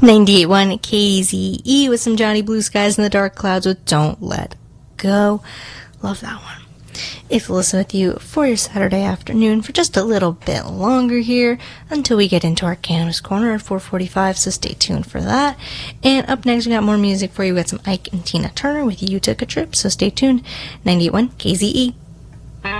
98.1 KZE with some Johnny Blue Skies in the Dark Clouds with Don't Let Go. Love that one. If we'll listen with you for your Saturday afternoon for just a little bit longer here until we get into our Cannabis Corner at 4:45, so stay tuned for that. And up next, we got more music for you. We got some Ike and Tina Turner with You Took a Trip, so stay tuned. 98.1 KZE.